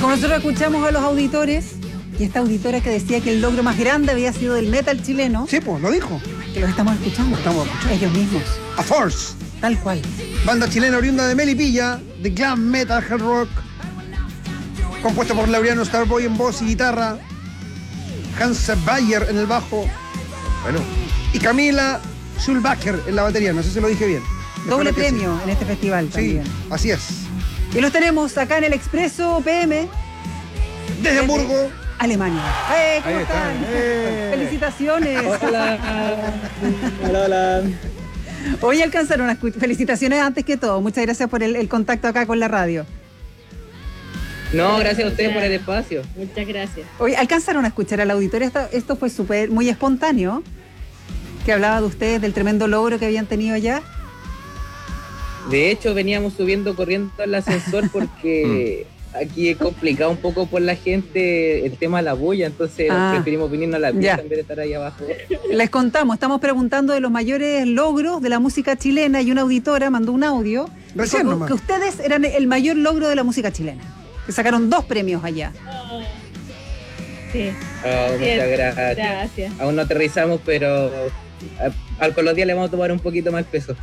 Como nosotros escuchamos a los auditores, y esta auditora que decía que el logro más grande había sido del metal chileno. Sí, pues, lo dijo. Que los estamos escuchando. Ellos mismos. A Force. Tal cual. Banda chilena oriunda de Melipilla, de glam metal hard rock, compuesta por Laureano Starboy en voz y guitarra, Hans Bayer en el bajo, bueno, y Camila Schulbacher en la batería. No sé si lo dije bien. Doble premio en este festival también. Sí, así es. Y los tenemos acá en el Expreso PM. Desde Hamburgo, Alemania. ¿Cómo están? Felicitaciones. Hola. Hoy alcanzaron a escuchar. Felicitaciones antes que todo. Muchas gracias por el contacto acá con la radio. No, gracias a ustedes por el espacio. Muchas gracias. Hoy alcanzaron a escuchar al auditorio. Esto fue muy espontáneo. Que hablaba de ustedes, del tremendo logro que habían tenido allá. De hecho, veníamos subiendo corriendo al ascensor porque aquí es complicado un poco por la gente el tema de la bulla, entonces preferimos venirnos a la pieza en vez de estar ahí abajo. Les contamos, estamos preguntando de los mayores logros de la música chilena y una auditora mandó un audio que ustedes eran el mayor logro de la música chilena, que sacaron 2 premios allá. Sí. Muchas gracias. Aún no aterrizamos, pero con los días le vamos a tomar un poquito más peso.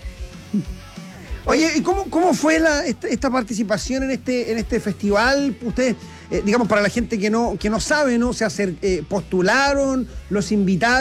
Oye, ¿y cómo fue esta participación en este festival? Ustedes, digamos, para la gente que no sabe, ¿no? Postularon, los invitaron.